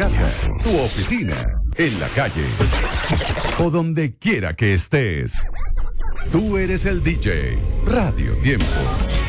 casa, tu oficina, en la calle o donde quiera que estés. Tú eres el DJ. Radio Tiempo.